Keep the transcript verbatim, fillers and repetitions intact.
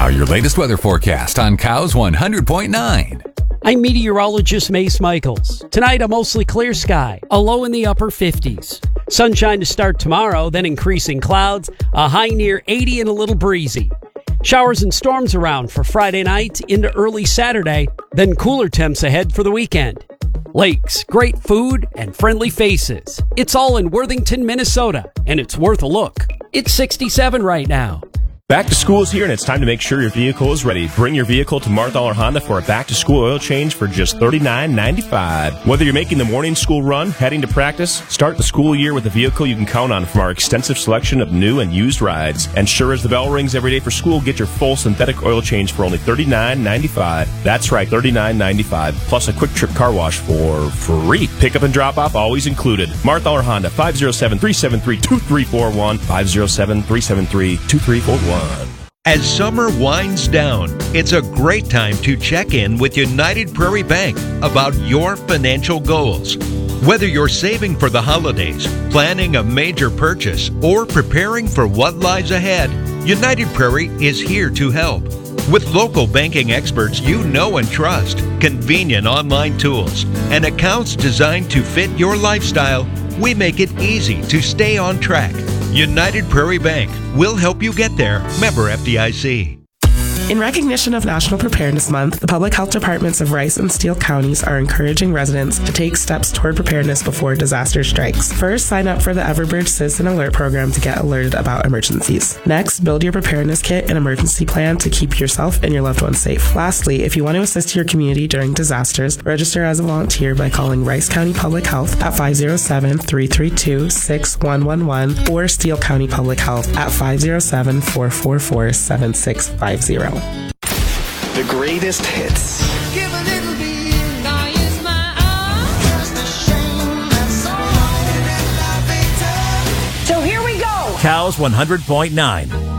Now, your latest weather forecast on Cows one hundred point nine. I'm meteorologist Mace Michaels. Tonight, a mostly clear sky, a low in the upper fifties. Sunshine to start tomorrow, then increasing clouds, a high near eighty and a little breezy. Showers and storms around for Friday night into early Saturday, then cooler temps ahead for the weekend. Lakes, great food, and friendly faces. It's all in Worthington, Minnesota, and it's worth a look. It's sixty-seven right now. Back to school is here, and it's time to make sure your vehicle is ready. Bring your vehicle to Marthaler Honda for a back-to-school oil change for just thirty-nine ninety-five. Whether you're making the morning school run, heading to practice, start the school year with a vehicle you can count on from our extensive selection of new and used rides. And sure as the bell rings every day for school, get your full synthetic oil change for only thirty-nine ninety-five. That's right, thirty-nine ninety-five, plus a quick trip car wash for free. Pickup and drop-off always included. Marthaler Honda, five oh seven, three seven three, two three four one, five oh seven, three seven three, two three four one. As summer winds down, it's a great time to check in with United Prairie Bank about your financial goals. Whether you're saving for the holidays, planning a major purchase, or preparing for what lies ahead, United Prairie is here to help. With local banking experts you know and trust, convenient online tools, and accounts designed to fit your lifestyle, we make it easy to stay on track. United Prairie Bank will help you get there. Member F D I C. In recognition of National Preparedness Month, the public health departments of Rice and Steele counties are encouraging residents to take steps toward preparedness before disaster strikes. First, sign up for the Everbridge Citizen Alert program to get alerted about emergencies. Next, build your preparedness kit and emergency plan to keep yourself and your loved ones safe. Lastly, if you want to assist your community during disasters, register as a volunteer by calling Rice County Public Health at five oh seven, three three two, six one one one or Steele County Public Health at five oh seven, four four four, seven six five zero. The greatest hits. Give a little bit, now is my arm. Just a shame that's all. So here we go. Cows one hundred point nine.